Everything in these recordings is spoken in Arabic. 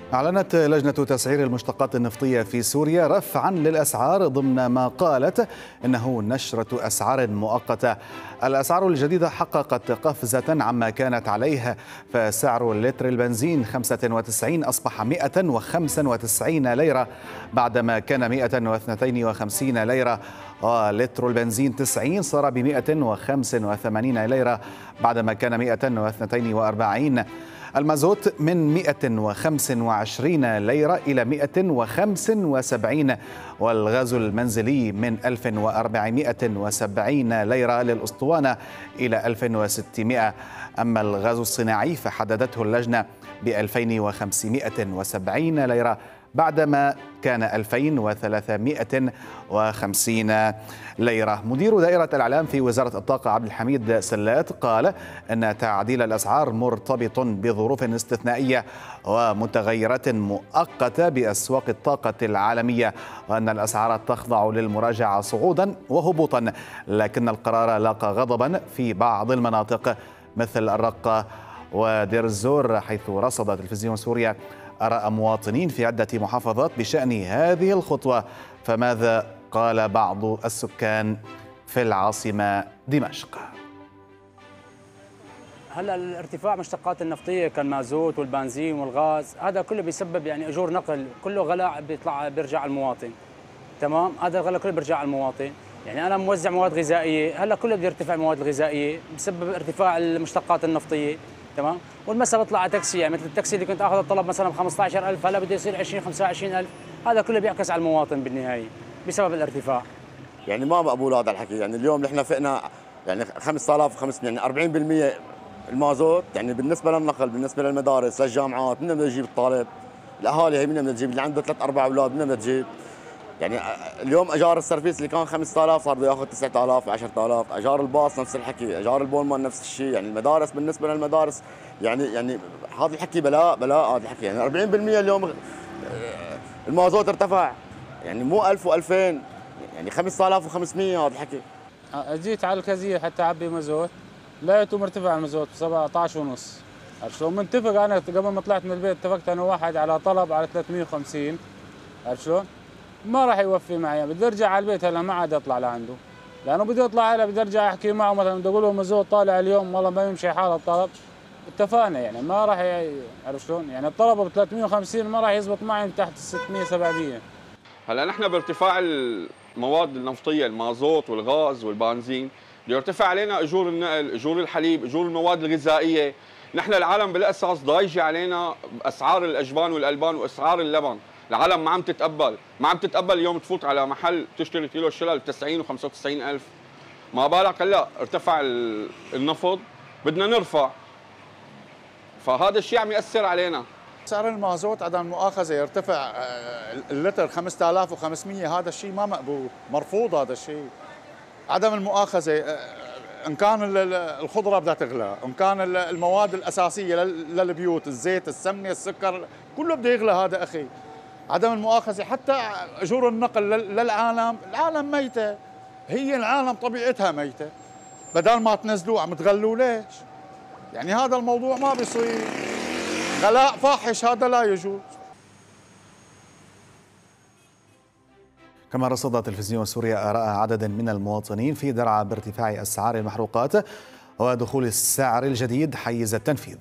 أعلنت لجنة تسعير المشتقات النفطية في سوريا رفعا للأسعار ضمن ما قالت إنه نشرة أسعار مؤقتة. الأسعار الجديدة حققت قفزة عما كانت عليه، فسعر لتر البنزين 95 أصبح 195 ليرة بعدما كان 152 ليرة، ولتر البنزين 90 صار ب 185 ليرة بعدما كان 142. المازوت من 125 ليرة إلى 175، والغاز المنزلي من 1470 ليرة للأسطوانة إلى 1600. أما الغاز الصناعي فحددته اللجنة ب 2570 ليرة بعدما كان 2350 ليرة. مدير دائرة الإعلام في وزارة الطاقة عبد الحميد سلات قال أن تعديل الأسعار مرتبط بظروف استثنائية ومتغيرات مؤقتة بأسواق الطاقة العالمية، وأن الأسعار تخضع للمراجعة صعودا وهبوطا، لكن القرار لاقى غضبا في بعض المناطق مثل الرقة ودير الزور، حيث رصد تلفزيون سوريا آراء مواطنين في عدة محافظات بشأن هذه الخطوة. فماذا قال بعض السكان في العاصمة دمشق؟ هلا الارتفاع مشتقات النفطيه كالمازوت والبنزين والغاز هذا كله بيسبب اجور نقل، كله غلاء بيرجع على المواطن. تمام، هذا الغلاء كله بيرجع على المواطن. انا موزع مواد غذائيه، هلا كله بده يرتفع المواد الغذائيه بسبب ارتفاع المشتقات النفطيه. تمام، والمسا بطلع على تاكسي، مثل التاكسي اللي كنت اخذ الطلب مثلا ب 15000 هلا بده يصير 20 25000. هذا كله بيعكس على المواطن بالنهايه بسبب الارتفاع. ما مقبول هذا الحكي. اليوم نحن فقنا 5500، 40% المازوت. بالنسبه للنقل، بالنسبه للمدارس، للجامعات، من بدنا نجيب الطالب؟ الاهالي هي من بدنا تجيب؟ اللي عنده 3 4 اولاد من بدنا تجيب؟ اليوم اجار السيرفيس اللي كان 5000 صار بده ياخذ 9000 10000. اجار الباص نفس الحكي، اجار البولمان نفس الشيء. المدارس، بالنسبه للمدارس هذا الحكي بلاء هذا الحكي. 40% اليوم المازوت ارتفع، مو 1000 و2000، 5500 هذا الحكي. اجيت على الكازيه حتى اعبي مازوت، لقيته مرتفع المازوت ب 17 ونص. عرفت شلون؟ متفق انا قبل ما طلعت من البيت، اتفقت انا واحد على طلب على 350. عرفت شلون؟ ما راح يوفي معي، بدي ارجع على البيت هلا ما عاد اطلع لعنده، لانه بدي اطلع هلا بدي ارجع احكي معه مثلا، بدي اقول له مازوت طالع اليوم والله ما يمشي حال الطلب. اتفقنا ما راح عرفت شلون؟ الطلب ب 350 ما راح يزبط معي من تحت 600 700. هلا نحن بارتفاع المواد النفطيه، المازوت والغاز والبنزين، بده يرتفع علينا اجور النقل، اجور الحليب، اجور المواد الغذائيه. نحن العالم بالاساس ضايجه علينا اسعار الاجبان والالبان واسعار اللبن. العالم ما عم تتقبل اليوم تفوت على محل تشتري كيلو شلل ب 90 و95 ألف. ما بالك هلا ارتفع النفط، بدنا نرفع، فهذا الشيء عم يأثر علينا. سعر المازوت عدم المؤاخذة يرتفع اللتر 5500، هذا الشيء ما مقبول، مرفوض هذا الشيء. عدم المؤاخذة، إن كان الخضرة بدها تغلى، إن كان المواد الأساسية للبيوت، الزيت، السمنة، السكر، كله بده يغلى هذا أخي. عدم المؤاخذة حتى أجور النقل للعالم، العالم ميتة، هي العالم طبيعتها ميتة، بدل ما تنزلوا عم تغلوا ليش؟ هذا الموضوع ما بيصير، غلاء فاحش، هذا لا يجوز. كما رصد تلفزيون سوريا آراء عدد من المواطنين في درعا بارتفاع أسعار المحروقات ودخول السعر الجديد حيز التنفيذ.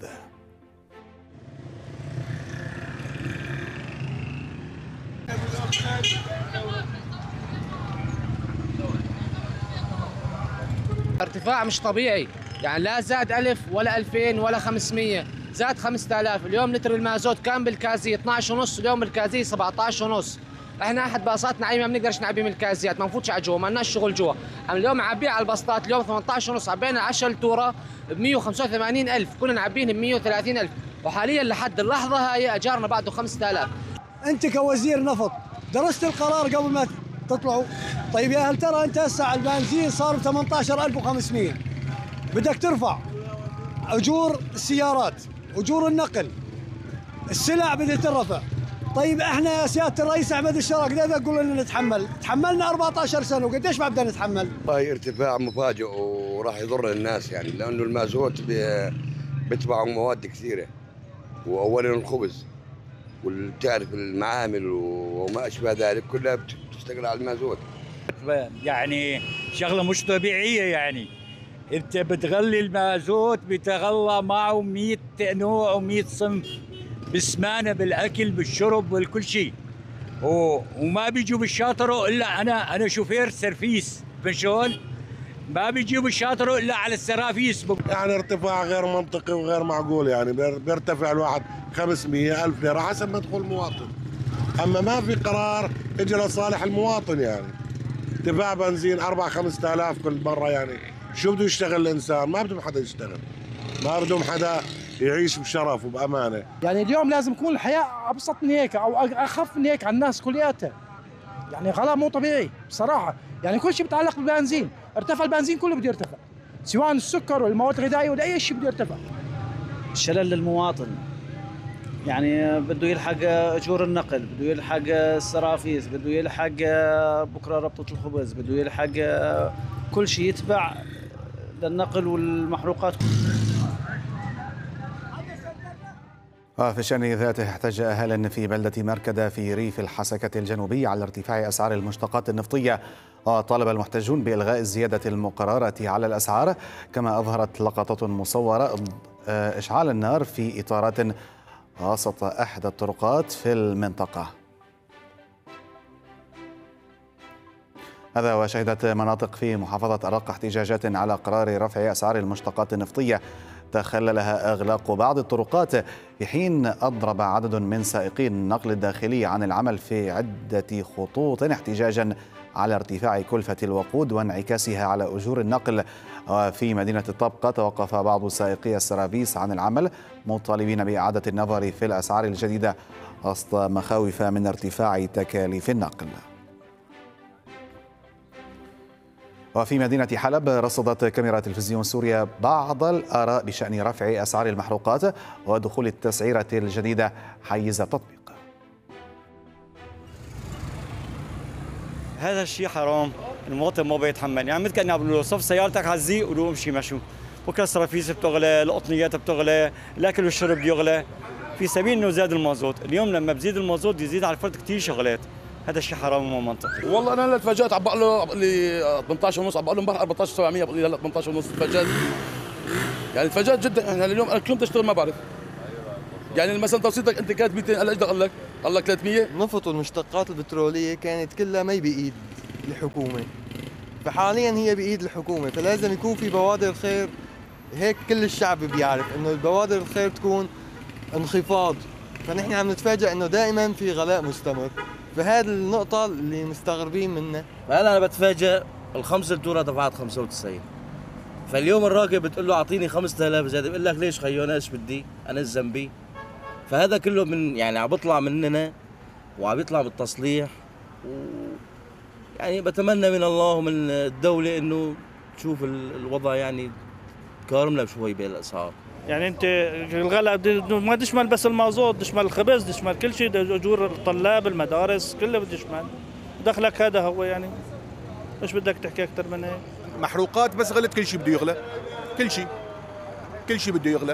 ارتفاع مش طبيعي، لا زاد 1000 ولا 2000 ولا 500، زاد 5000. اليوم لتر المازوت كان بالكازيه 12 ونص، اليوم بالكازيه 17 ونص. احنا احد باصاتنا ما بنقدرش نعبي من الكازيات، ما نفوتش على جوا، ما لناش شغل جوا. اليوم نعبيه على البسطات، اليوم 18 ونص، عبينا 10 توره ب 185,000، كنا نعبيهم ب 130,000، وحاليا لحد اللحظه هاي اجارنا بعده 5000. انت كوزير نفط درست القرار قبل ما تطلعوا؟ طيب يا هل ترى انت هسه البنزين صار ب 18500، بدك ترفع اجور السيارات، اجور النقل، السلع بدها ترفع. طيب احنا يا سياده الرئيس احمد الشرا قديش تقول لنا نتحمل؟ تحملنا 14 سنه وقديش ما بدنا نتحمل؟ والله ارتفاع مفاجئ وراح يضر الناس، لانه المازوت بيتبعوا مواد كثيره، واولا الخبز وبتعرف المعامل وما اشبه ذلك كلها بتشتغل على المازوت. يعني شغله مش طبيعيه، يعني انت بتغلي المازوت بتغلى معه 100 نوع و100 صنف بالسمانه بالاكل بالشرب والكل شيء، وما بيجوا بالشاطره الا انا شوفير سرفيس، شلون؟ ما بيجوا بالشاطره الا على السرافيس. يعني ارتفاع غير منطقي وغير معقول، يعني بيرتفع الواحد 500 ألف ليره حسب ما يدخل المواطن، اما ما في قرار يجي لصالح المواطن. يعني ارتفاع بنزين 4-5 آلاف كل مره، يعني شو بده يشتغل الانسان؟ ما بدهم حدا يشتغل، ما بدهم حدا يعيش بشرف وبامانه. يعني اليوم لازم يكون الحياه ابسط من هيك او اخف من هيك على الناس كلياتها. يعني غلاء مو طبيعي بصراحه، يعني كل شيء بيتعلق بالبنزين، ارتفع البنزين كله بده يرتفع، سواء السكر والمواد الغذائيه ولا اي شيء بده يرتفع. شلل للمواطن، يعني بده يلحق اجور النقل، بده يلحق السرافيس، بده يلحق بكره ربطه الخبز، بده يلحق كل شيء يتبع للنقل والمحروقات. وفي الشأن ذاته احتج أهل في بلدة مركدة في ريف الحسكة الجنوبي على ارتفاع أسعار المشتقات النفطية، وطالب المحتجون بإلغاء الزيادة المقررة على الأسعار، كما أظهرت لقطات مصورة إشعال النار في إطارات وسط أحد الطرقات في المنطقة. هذا وشهدت مناطق في محافظة الرقة احتجاجات على قرار رفع أسعار المشتقات النفطية تخللها إغلاق بعض الطرقات، في حين أضرب عدد من سائقي النقل الداخلي عن العمل في عدة خطوط احتجاجا على ارتفاع كلفة الوقود وانعكاسها على أجور النقل. وفي مدينة الطبقة توقف بعض سائقي السرافيس عن العمل مطالبين بإعادة النظر في الأسعار الجديدة وسط مخاوف من ارتفاع تكاليف النقل. وفي مدينة حلب رصدت كاميرا تلفزيون سوريا بعض الآراء بشأن رفع أسعار المحروقات ودخول التسعيرة الجديدة حيز التطبيق. هذا الشيء حرام، المواطن ما بيتحمل، يعني مثل كأنه بقول له صف سيارتك على الزيق وروح امشي مشوا، بكره السرافيس بتغلى، القطنيات بتغلى، الاكل والشرب بيغلى، في سبيل انه زاد المازوت، اليوم لما بزيد المازوت يزيد على الفرد كثير شغلات، هذا الشيء حرام وما منطقي. والله انا هلا تفاجأت، عم بقول له لي 18 ونص، عم بقول له امبارح 14700، بقول لي هلا 18 ونص، تفاجأت، يعني تفاجأت جدا. يعني اليوم انا كل يوم تشتغل ما بعرف، يعني مثلا توصيلتك انت كانت 200، هلا ايش قال لك؟ قال لك 300. النفط والمشتقات البتروليه كانت كلها ما بايد الحكومه، فحاليا هي بايد الحكومه، فلازم يكون في بوادر خير. هيك كل الشعب بيعرف انه البوادر الخير تكون انخفاض، فنحن عم نتفاجئ انه دائما في غلاء مستمر، فهذه النقطه اللي مستغربين منها. فهلا انا بتفاجئ الخمس التوره دفعت 95، فاليوم الراكب بتقول له اعطيني 5000 زياده، بقول لك ليش خيو انا ايش بدي؟ انا ذنبي؟ فهذا كله من يعني عم بيطلع مننا وعم يطلع بالتصليح، يعني بتمنى من الله ومن الدوله انه تشوف الوضع، يعني تكارمنا شوي بالاسعار. يعني انت الغلاء ما تشمل بس المازوت، تشمل الخبز، تشمل كل شيء، اجور الطلاب، المدارس، كله بده يشمل. دخلك هذا هو، يعني ايش بدك تحكي اكثر من هيك؟ محروقات بس غلت، كل شيء بده يغلى، كل شيء بده يغلى.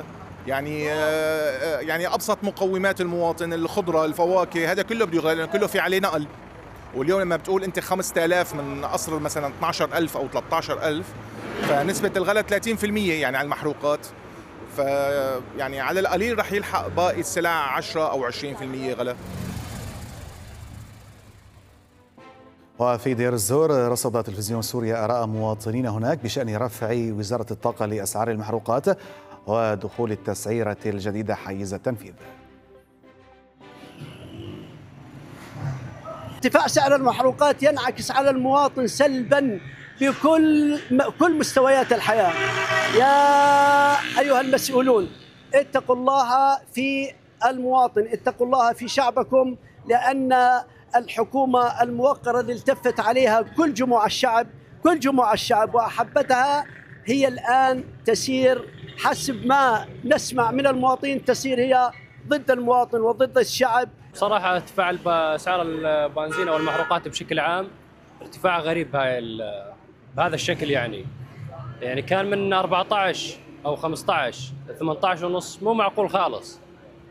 يعني ابسط مقومات المواطن، الخضره، الفواكه، هذا كله بده يغلى لانه كله في عليه نقل. واليوم لما بتقول انت 5000 من اصل مثلا 12000 او 13000، فنسبه الغلاء 30% يعني على المحروقات، يعني على القليل رح يلحق باقي السلع 10 او 20% غلاء. وفي دير الزور رصد تلفزيون سوريا آراء مواطنين هناك بشأن رفع وزارة الطاقة لأسعار المحروقات ودخول التسعيرة الجديدة حيز التنفيذ. ارتفاع سعر المحروقات ينعكس على المواطن سلبا بكل مستويات الحياة. يا أيها المسؤولون، اتقوا الله في المواطن، اتقوا الله في شعبكم، لأن الحكومة الموقرة اللي التفت عليها كل جموع الشعب وأحبتها، هي الآن تسير حسب ما نسمع من المواطنين، تسير هي ضد المواطن وضد الشعب. صراحة ارتفاع أسعار البنزين أو المحروقات بشكل عام ارتفاع غريب بهذا الشكل، يعني كان من 14 أو 15 18 ونص، مو معقول خالص.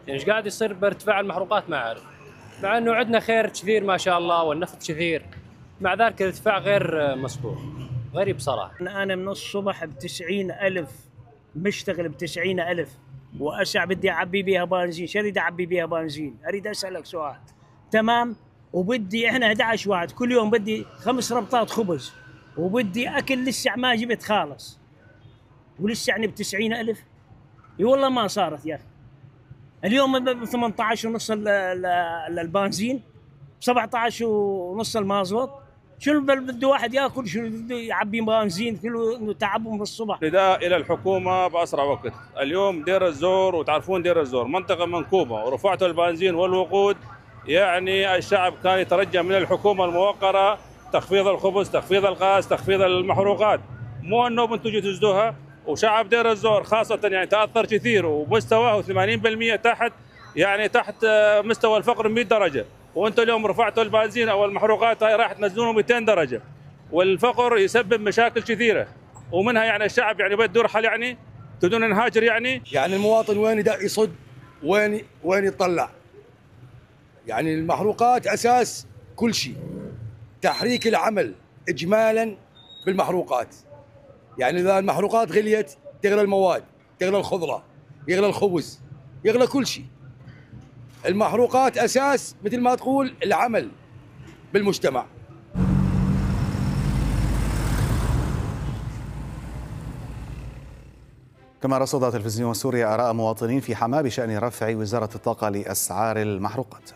يعني ايش قاعد يصير بارتفاع المحروقات ما اعرف، مع انه عندنا خير كثير ما شاء الله والنفط كثير، مع ذلك الارتفاع غير مسبوق، غريب صراحه. انا من الصبح ب90,000 مشتغل ب90,000 واسع بدي اعبي بيها بنزين، شو اريد اعبي بيها بنزين؟ اريد اسالك سؤال، تمام؟ وبدي احنا 11 واحد كل يوم بدي 5 ربطات خبز وبدي اكل لسه ما جبت خالص ولسه يعني ب90,000. اي والله ما صارت يا اخي. اليوم ب 18 ونص البنزين، ب 17 ونص المازوت. شنو بده واحد ياكل؟ شنو بده يعبي بنزين؟ كله تعبه من الصبح. نداء الى الحكومه باسرع وقت. اليوم دير الزور، وتعرفون دير الزور منطقه منكوبه، ورفعتوا البنزين والوقود، يعني الشعب كان يترجى من الحكومه الموقره تخفيض الخبز، تخفيض الغاز، تخفيض المحروقات، مو انه انتم تجوا تزدوها. وشعب دير الزور خاصه يعني تاثر كثير، ومستواه 80% تحت، يعني تحت مستوى الفقر 100 درجه، وانتم اليوم رفعتوا البنزين او المحروقات هاي راح تنزلونه 200 درجه، والفقر يسبب مشاكل كثيره، ومنها يعني الشعب يعني بده يرحل، يعني تدون نهاجر يعني المواطن وين يصد، وين يطلع. يعني المحروقات اساس كل شيء، تحريك العمل اجمالا بالمحروقات. يعني اذا المحروقات غليت تغلى المواد، تغلى الخضره، يغلى الخبز، يغلى كل شيء. المحروقات اساس مثل ما تقول العمل بالمجتمع. كما رصد تلفزيون سوريا آراء مواطنين في حماة بشأن رفع وزارة الطاقة لأسعار المحروقات.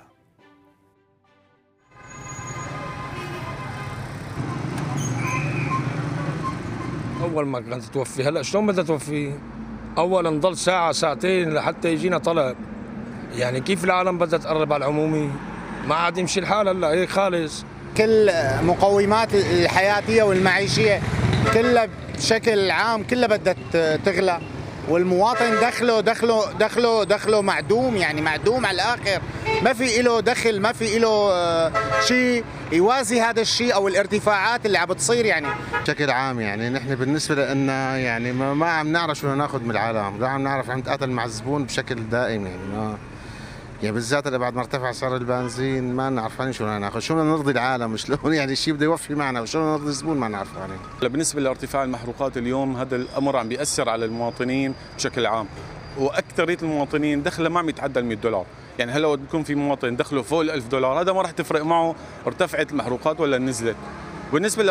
أول ما كانت توفي، هلا شلون بدها توفي؟ أولا نضل ساعة ساعتين لحتى يجينا طلب. يعني كيف العالم بدها تقرب على العمومي؟ ما عاد يمشي الحال هلا هيك خالص. كل مقومات الحياتية والمعيشية كلها بشكل عام كلها بدها تغلى، والمواطن دخله معدوم، يعني معدوم على الآخر، ما في له دخل، ما في له شيء يوازي هذا الشيء أو الارتفاعات اللي عم بتصير. يعني بشكل عام يعني نحن بالنسبة لنا يعني ما عم نعرف شو ناخذ من العالم، لا عم نعرف عم نتقاتل مع الزبون بشكل دائم. يعني بالذات اللي بعد ما ارتفع سعر البنزين ما نعرفين شو بدنا ناخذ، شو بدنا نرضي العالم، شلون يعني الشيء بده يوفي معنا، وشلون نرضي الزبون ما نعرف. يعني بالنسبه لارتفاع المحروقات اليوم هذا الامر عم بيأثر على المواطنين بشكل عام، واكثريه المواطنين دخله ما عم يتعدى ال $100. يعني هلا بكون في مواطن دخله فوق ال $1000 هذا ما راح تفرق معه ارتفعت المحروقات ولا نزلت. بالنسبه